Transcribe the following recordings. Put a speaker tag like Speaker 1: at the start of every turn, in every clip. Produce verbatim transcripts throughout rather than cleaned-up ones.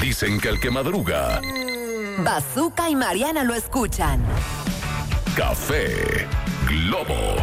Speaker 1: Dicen que el que madruga...
Speaker 2: Bazooka y Mariana lo escuchan.
Speaker 1: Café Globo.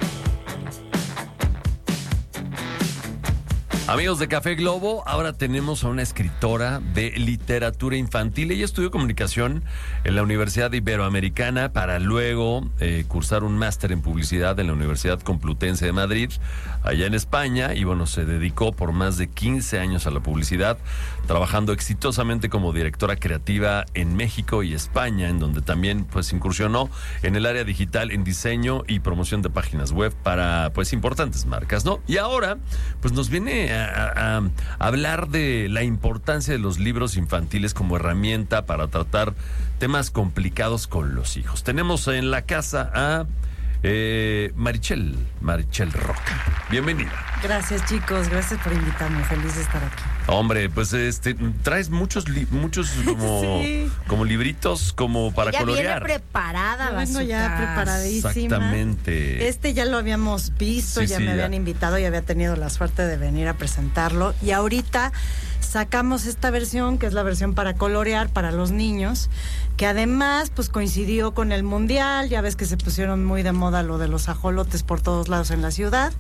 Speaker 3: Amigos de Café Globo, ahora tenemos a una escritora de literatura infantil. Ella estudió comunicación en la Universidad Iberoamericana para luego eh, cursar un máster en publicidad en la Universidad Complutense de Madrid, allá en España. Y bueno, se dedicó por más de quince años a la publicidad, trabajando exitosamente como directora creativa en México y España, en donde también pues incursionó en el área digital, en diseño y promoción de páginas web para pues importantes marcas, ¿no? Y ahora pues nos viene a, a, a hablar de la importancia de los libros infantiles como herramienta para tratar temas complicados con los hijos. Tenemos en la casa a eh, Marichel, Marichel Roca. Bienvenida.
Speaker 4: Gracias, chicos, gracias por invitarme, feliz de estar aquí.
Speaker 3: Hombre, pues este traes muchos li- muchos como, sí. como libritos como para
Speaker 5: Ella
Speaker 3: colorear.
Speaker 5: Viene preparada,
Speaker 4: Yo vengo ya preparadísima.
Speaker 3: Exactamente.
Speaker 4: Este ya lo habíamos visto,
Speaker 3: sí,
Speaker 4: ya
Speaker 3: sí,
Speaker 4: me habían
Speaker 3: ya.
Speaker 4: invitado y había tenido la suerte de venir a presentarlo. Y ahorita sacamos esta versión, que es la versión para colorear para los niños, que además pues coincidió con el Mundial. Ya ves que se pusieron muy de moda lo de los ajolotes por todos lados en la ciudad.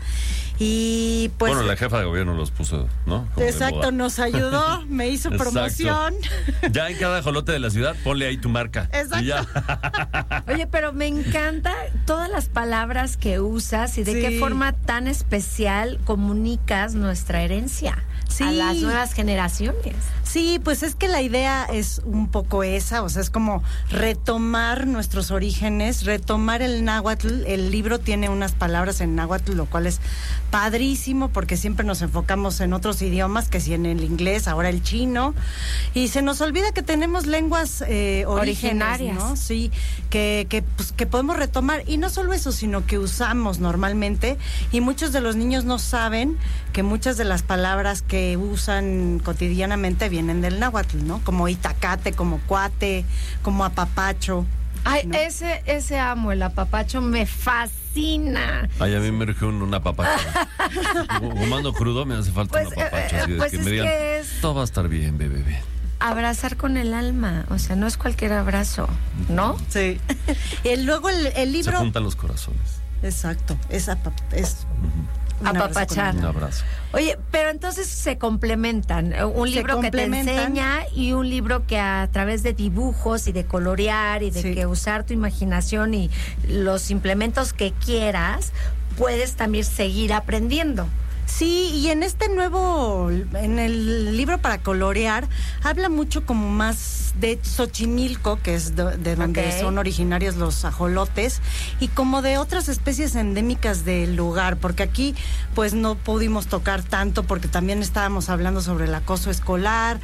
Speaker 4: Y pues
Speaker 3: bueno, la jefa de gobierno los puso, ¿no? Como
Speaker 4: exacto, nos ayudó, me hizo
Speaker 3: Exacto.
Speaker 4: promoción.
Speaker 3: Ya en cada ajolote de la ciudad, ponle ahí tu marca.
Speaker 4: Exacto.
Speaker 3: Y ya.
Speaker 5: Oye, pero me encanta todas las palabras que usas y de
Speaker 4: Sí.
Speaker 5: qué forma tan especial comunicas nuestra herencia
Speaker 4: Sí.
Speaker 5: a las nuevas generaciones.
Speaker 4: Sí, pues es que la idea es un poco esa, o sea, es como retomar nuestros orígenes, retomar el náhuatl. El libro tiene unas palabras en náhuatl, lo cual es padrísimo porque siempre nos enfocamos en otros idiomas, que si en el inglés, ahora el chino, y se nos olvida que tenemos lenguas eh,
Speaker 5: Originarias,
Speaker 4: ¿no? Sí, que, que, pues, que podemos retomar, y no solo eso, sino que usamos normalmente, y muchos de los niños no saben que muchas de las palabras que usan cotidianamente vienen del náhuatl, ¿no? Como itacate, como cuate, como apapacho.
Speaker 5: Ay,
Speaker 4: ¿no?
Speaker 5: ese, ese amo, el apapacho, me fascina.
Speaker 3: Ay, a mí me urge un, un apapacho. Fumando crudo me hace falta
Speaker 5: Pues,
Speaker 3: un apapacho.
Speaker 5: eh,
Speaker 3: Así de
Speaker 5: pues
Speaker 3: que
Speaker 5: es
Speaker 3: me digan,
Speaker 5: que es-
Speaker 3: todo va a estar bien, bebé, bien.
Speaker 5: Abrazar con el alma, o sea, no es cualquier abrazo, ¿no?
Speaker 4: Sí. Y luego el, el
Speaker 3: Se
Speaker 4: libro...
Speaker 3: juntan los corazones.
Speaker 4: Exacto, es, apa- es un abrazo
Speaker 5: Apapachar.
Speaker 4: con
Speaker 3: Un
Speaker 4: el-
Speaker 3: abrazo.
Speaker 5: Oye, pero entonces se complementan. eh, Un
Speaker 4: Se
Speaker 5: libro que te
Speaker 4: complementan.
Speaker 5: enseña y un libro que a través de dibujos y de colorear y de
Speaker 4: Sí.
Speaker 5: que usar tu imaginación y los implementos que quieras, puedes también seguir aprendiendo.
Speaker 4: Sí, y en este nuevo, en el libro para colorear, habla mucho como más de Xochimilco, que es de, de donde
Speaker 5: Ok.
Speaker 4: son originarios los ajolotes, y como de otras especies endémicas del lugar, porque aquí pues no pudimos tocar tanto, porque también estábamos hablando sobre el acoso escolar,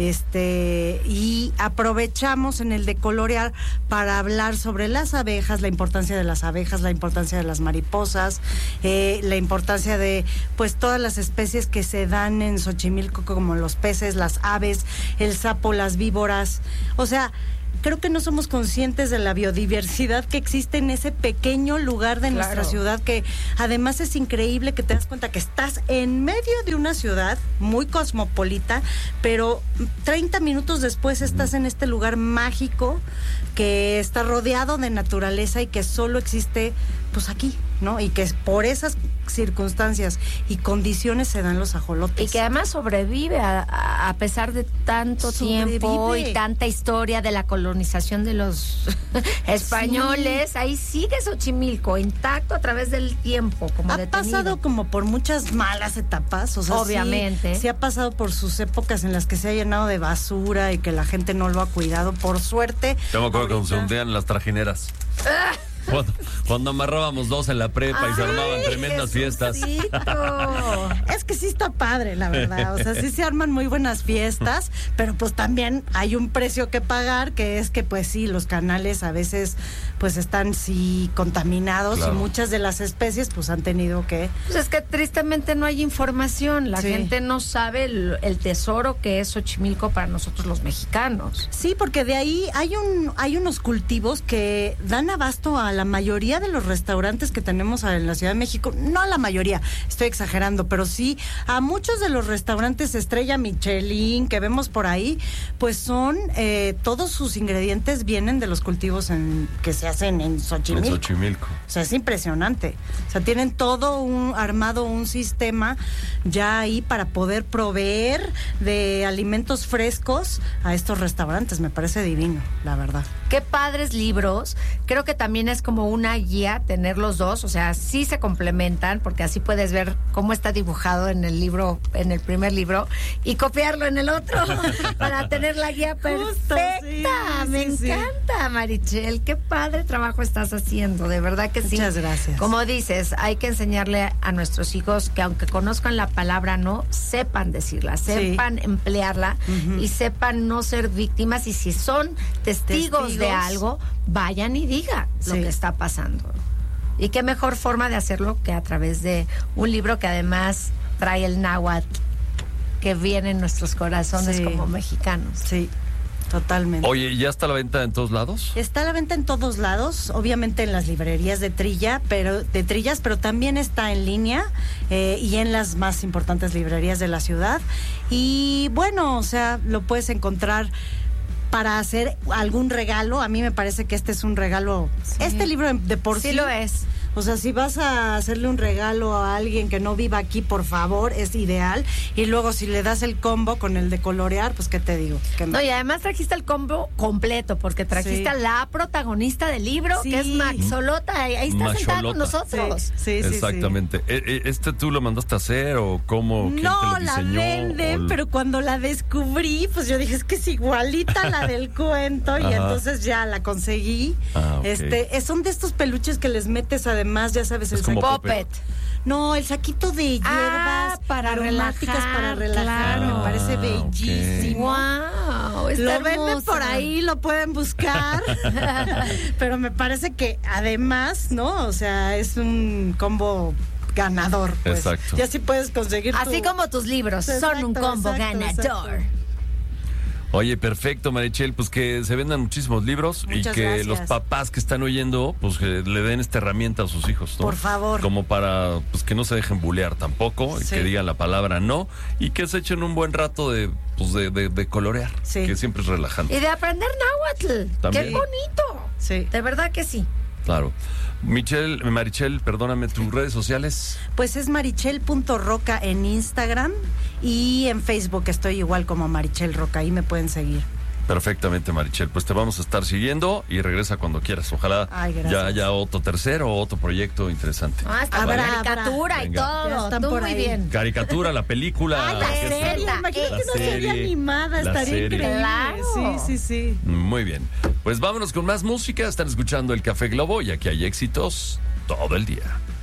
Speaker 4: este, y aprovechamos en el de colorear para hablar sobre las abejas, la importancia de las abejas, la importancia de las mariposas, eh, la importancia de pues todas las especies que se dan en Xochimilco, como los peces, las aves, el sapo, las víboras. O sea, creo que no somos conscientes de la biodiversidad que existe en ese pequeño lugar de
Speaker 5: Claro.
Speaker 4: nuestra ciudad, que además es increíble que te das cuenta que estás en medio de una ciudad muy cosmopolita, pero treinta minutos después estás en este lugar mágico que está rodeado de naturaleza y que solo existe pues aquí, ¿no? Y que por esas circunstancias y condiciones se dan los ajolotes.
Speaker 5: Y que además sobrevive a, a- a pesar de tanto
Speaker 4: Sobrevive.
Speaker 5: tiempo y tanta historia de la colonización de los españoles. Ahí sigue Xochimilco intacto a través del tiempo, como
Speaker 4: ha
Speaker 5: detenido.
Speaker 4: pasado como por muchas malas etapas, o sea, sí-
Speaker 5: Obviamente.
Speaker 4: sí, ha pasado por sus épocas en las que se ha llenado de basura y que la gente no lo ha cuidado. Por suerte,
Speaker 3: Yo me acuerdo cuando se
Speaker 4: ahorita-
Speaker 3: hundían las trajineras. Cuando, cuando amarrábamos dos en la prepa y se
Speaker 5: Ay,
Speaker 3: armaban tremendas fiestas.
Speaker 5: Jesucito.
Speaker 4: Es que sí está padre, la verdad. O sea, sí se arman muy buenas fiestas, pero pues también hay un precio que pagar, que es que pues sí, los canales a veces pues están sí contaminados,
Speaker 3: Claro.
Speaker 4: y muchas de las especies pues han tenido que...
Speaker 5: Pues es que tristemente no hay información. La
Speaker 4: Sí.
Speaker 5: gente no sabe el, el tesoro que es Xochimilco para nosotros los mexicanos.
Speaker 4: Sí, porque de ahí hay un hay unos cultivos que dan abasto a la mayoría de los restaurantes que tenemos en la Ciudad de México, no a la mayoría, estoy exagerando, pero sí a muchos de los restaurantes estrella Michelin que vemos por ahí, pues son, eh, todos sus ingredientes vienen de los cultivos en, que se hacen en Xochimilco.
Speaker 3: En Xochimilco.
Speaker 4: O sea, es impresionante. O sea, tienen todo un armado, un sistema ya ahí para poder proveer de alimentos frescos a estos restaurantes. Me parece divino, la verdad.
Speaker 5: Qué padres libros. Creo que también es como una guía tener los dos, o sea, sí se complementan, porque así puedes ver cómo está dibujado en el libro, en el primer libro, y copiarlo en el otro para tener la guía perfecta.
Speaker 4: Sí,
Speaker 5: Me
Speaker 4: sí,
Speaker 5: encanta,
Speaker 4: sí.
Speaker 5: Marichel. Qué padre trabajo estás haciendo, de verdad que sí.
Speaker 4: Muchas gracias.
Speaker 5: Como dices, hay que enseñarle a nuestros hijos que aunque conozcan la palabra no, sepan decirla, sepan sí. emplearla uh-huh. y sepan no ser víctimas, y si son testigos, testigos. de algo, vayan y digan sí. lo que está pasando. Y qué mejor forma de hacerlo que a través de un libro que además trae el náhuatl que viene en nuestros corazones sí. como mexicanos.
Speaker 4: Sí, totalmente.
Speaker 3: Oye, ¿ya está a la venta en todos lados?
Speaker 4: Está a la venta en todos lados, obviamente en las librerías de trilla, pero de trillas, pero también está en línea eh, y en las más importantes librerías de la ciudad. Y bueno, o sea, lo puedes encontrar para hacer algún regalo. A mí me parece que este es un regalo. Sí. Este libro de por sí,
Speaker 5: sí lo es.
Speaker 4: O sea, si vas a hacerle un regalo a alguien que no viva aquí, por favor, es ideal. Y luego si le das el combo con el de colorear, pues qué te digo. ¿Qué
Speaker 5: no, y además trajiste el combo completo, porque trajiste sí. a la protagonista del libro, sí. que es Maxolota. Ahí está Maxolota. sentada con nosotros.
Speaker 4: Sí, sí, sí.
Speaker 3: Exactamente. Sí. ¿Este tú lo mandaste a hacer o cómo? ¿Quién
Speaker 4: no,
Speaker 3: te lo diseñó?
Speaker 4: La venden,
Speaker 3: o...
Speaker 4: pero cuando la descubrí, pues yo dije, es que es igualita a la del cuento. Ajá. Y entonces ya la conseguí.
Speaker 3: Ah, okay.
Speaker 4: Este, son de estos peluches que les metes además, ya sabes, el
Speaker 5: como Puppet.
Speaker 4: No, el saquito de hierbas
Speaker 5: ah, para
Speaker 4: aromáticas
Speaker 5: relajar,
Speaker 4: para relajar,
Speaker 5: claro.
Speaker 4: me parece bellísimo.
Speaker 5: Wow, está
Speaker 4: lo
Speaker 5: hermoso.
Speaker 4: venden por ahí, lo pueden buscar. Pero me parece que además, ¿no? O sea, es un combo ganador, pues.
Speaker 3: Exacto.
Speaker 4: Y así puedes conseguir
Speaker 5: así
Speaker 4: tu...
Speaker 5: como tus libros,
Speaker 4: exacto,
Speaker 5: son un combo
Speaker 4: exacto,
Speaker 5: ganador.
Speaker 4: Exacto.
Speaker 3: Oye, perfecto, Marichel, pues que se vendan muchísimos libros.
Speaker 4: Muchas
Speaker 3: y que
Speaker 4: gracias.
Speaker 3: Los papás que están oyendo, pues que le den esta herramienta a sus hijos, ¿no?
Speaker 4: Por favor.
Speaker 3: Como para, pues que no se dejen bulear tampoco, sí. que digan la palabra no, y que se echen un buen rato de, pues de, de, de colorear,
Speaker 4: sí.
Speaker 3: que siempre es relajante.
Speaker 5: Y de aprender náhuatl.
Speaker 3: ¿También?
Speaker 5: ¡Qué bonito!
Speaker 4: Sí.
Speaker 5: De verdad que sí.
Speaker 3: Claro. Michelle, Marichel, perdóname, tus redes sociales.
Speaker 4: Pues es marichel punto roca en Instagram y en Facebook estoy igual como Marichel Roca, ahí me pueden seguir.
Speaker 3: Perfectamente, Marichel. Pues te vamos a estar siguiendo y regresa cuando quieras. Ojalá
Speaker 4: Ay,
Speaker 3: ya haya otro tercero o otro proyecto interesante.
Speaker 5: Ah, está
Speaker 4: Habrá,
Speaker 5: caricatura
Speaker 3: habrá.
Speaker 5: y
Speaker 3: Venga.
Speaker 5: todo.
Speaker 4: Están
Speaker 5: Tú
Speaker 4: por
Speaker 5: muy
Speaker 4: ahí.
Speaker 5: bien.
Speaker 3: Caricatura, la película.
Speaker 5: Ay, la
Speaker 3: ¿qué
Speaker 5: serie.
Speaker 3: tal?
Speaker 4: Imagínate
Speaker 5: La
Speaker 4: una serie
Speaker 3: serie,
Speaker 4: animada,
Speaker 3: la
Speaker 4: estaría
Speaker 3: serie.
Speaker 4: increíble.
Speaker 5: Claro.
Speaker 4: Sí, sí, sí.
Speaker 3: Muy bien. Pues vámonos con más música. Están escuchando el Café Globo y aquí hay éxitos todo el día.